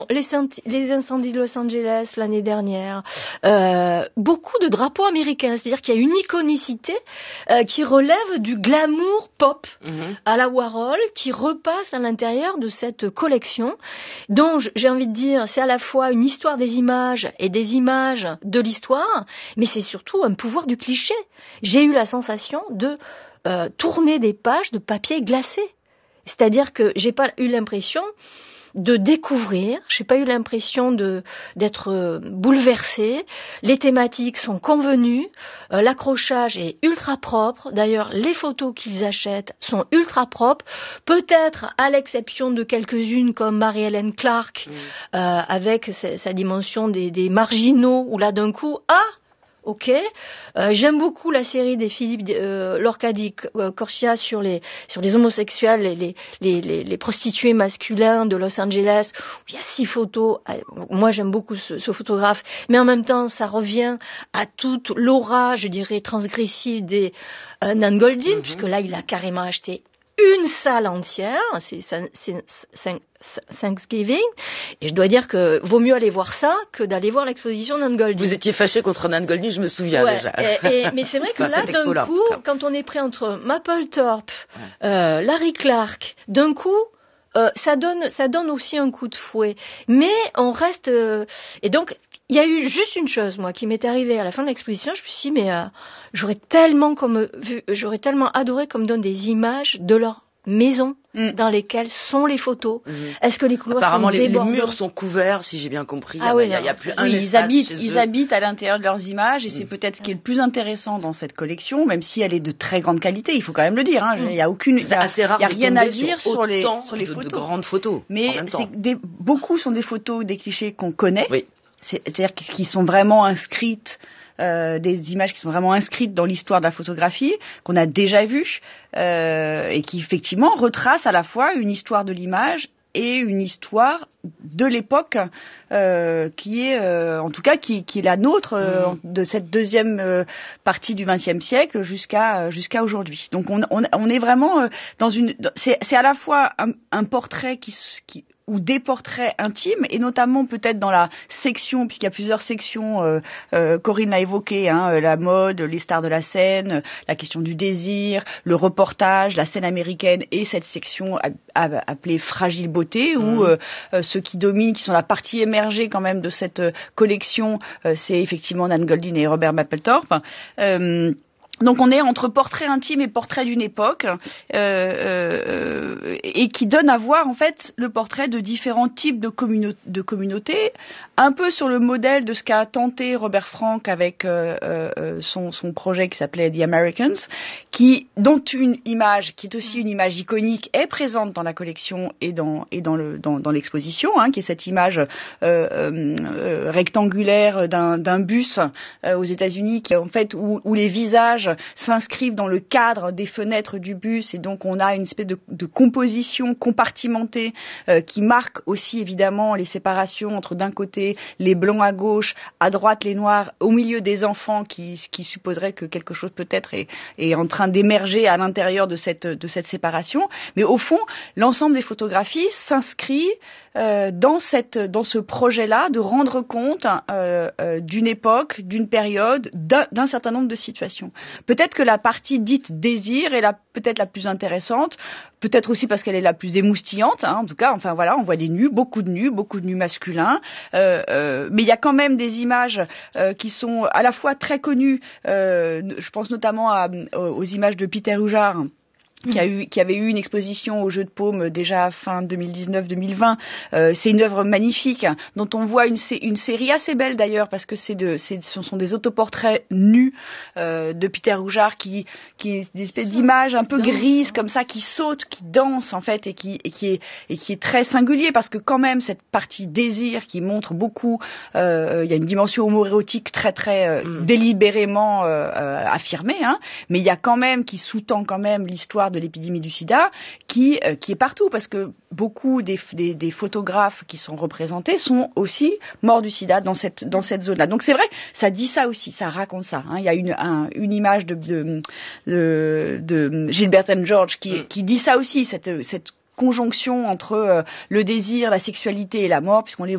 les incendies de Los Angeles l'année dernière, beaucoup de drapeaux américains, c'est-à-dire qu'il y a une iconicité qui relève du glamour pop à la Warhol, qui repasse à l'intérieur de cette collection, dont j'ai envie de dire, c'est à la fois une histoire des images et des images de l'histoire, mais c'est surtout un pouvoir du cliché. J'ai eu la sensation de tourner des pages de papier glacé. C'est-à-dire que j'ai pas eu l'impression de découvrir, j'ai pas eu l'impression d'être bouleversée. Les thématiques sont convenues, l'accrochage est ultra propre. D'ailleurs, les photos qu'ils achètent sont ultra propres. Peut-être à l'exception de quelques-unes comme Mary-Helen Clark, avec sa dimension des marginaux, où là d'un coup, ok, j'aime beaucoup la série des Philippe Lorcadi Corsia sur les homosexuels, les prostituées masculins de Los Angeles, où il y a 6 photos. Moi, j'aime beaucoup ce photographe, mais en même temps, ça revient à toute l'aura, je dirais, transgressive des Nan Goldin, puisque là, il a carrément acheté une salle entière, c'est Thanksgiving, et je dois dire que vaut mieux aller voir ça que d'aller voir l'exposition Nan Goldin. Vous étiez fâché contre Nan Goldin, je me souviens déjà. Mais c'est vrai que là, d'un coup, quand on est pris entre Mapplethorpe, Larry Clark, d'un coup, ça donne aussi un coup de fouet. Mais on reste, et donc, il y a eu juste une chose, moi, qui m'est arrivée à la fin de l'exposition. Je me suis dit, mais j'aurais tellement adoré qu'on me donne des images de leur maison dans lesquelles sont les photos. Est-ce que les couloirs apparemment sont débordants? les murs sont couverts, si j'ai bien compris. Il y a plus un espace ils habitent à l'intérieur de leurs images, et c'est peut-être ce qui est le plus intéressant dans cette collection, même si elle est de très grande qualité, il faut quand même le dire. Il y a assez rare, il y a rien à dire sur les photos. De grandes photos. Mais beaucoup sont des photos, des clichés qu'on connaît. Oui. C'est-à-dire qui sont vraiment inscrites, des images qui sont vraiment inscrites dans l'histoire de la photographie, qu'on a déjà vues, et qui effectivement retracent à la fois une histoire de l'image et une histoire de l'époque qui est en tout cas qui est la nôtre de cette deuxième partie du XXe siècle jusqu'à aujourd'hui. Donc on est vraiment dans c'est à la fois un portrait ou des portraits intimes, et notamment peut-être dans la section, puisqu'il y a plusieurs sections, Corinne l'a évoqué, la mode, les stars de la scène, la question du désir, le reportage, la scène américaine, et cette section appelée Fragile Beauté, où ceux qui dominent, qui sont la partie émergée quand même de cette collection, c'est effectivement Nan Goldin et Robert Mapplethorpe. Donc on est entre portrait intime et portrait d'une époque, et qui donne à voir en fait le portrait de différents types de communautés, un peu sur le modèle de ce qu'a tenté Robert Frank avec son projet qui s'appelait The Americans, dont une image qui est aussi une image iconique est présente dans la collection et dans l'exposition, qui est cette image rectangulaire d'un bus aux États-Unis, qui en fait où les visages s'inscrivent dans le cadre des fenêtres du bus, et donc on a une espèce de composition compartimentée qui marque aussi évidemment les séparations entre d'un côté les blancs à gauche, à droite les noirs, au milieu des enfants qui supposerait que quelque chose peut-être est en train d'émerger à l'intérieur de cette séparation. Mais au fond, l'ensemble des photographies s'inscrit dans ce projet-là de rendre compte d'une époque, d'une période, d'un certain nombre de situations. Peut-être que la partie dite désir est peut-être la plus intéressante, peut-être aussi parce qu'elle est la plus émoustillante, en tout cas, enfin voilà, on voit des nus, beaucoup de nus masculins, mais il y a quand même des images qui sont à la fois très connues, je pense notamment aux images de Peter Hujar, qui avait eu une exposition au Jeu de Paume déjà fin 2019-2020. C'est une œuvre magnifique dont on voit une série assez belle d'ailleurs, parce que ce sont des autoportraits nus de Peter Hujar qui est des espèces d'images un peu grises comme ça, qui sautent, qui dansent en fait, et qui est très singulier, parce que quand même cette partie désir qui montre beaucoup, il y a une dimension homoérotique très très délibérément affirmée, mais il y a quand même qui sous-tend quand même l'histoire de l'épidémie du sida qui est partout, parce que beaucoup des photographes qui sont représentés sont aussi morts du sida dans cette zone-là. Donc c'est vrai, ça dit ça aussi, ça raconte ça. Il y a une image de Gilbert and George qui dit ça aussi, cette conjonction entre le désir, la sexualité et la mort, puisqu'on les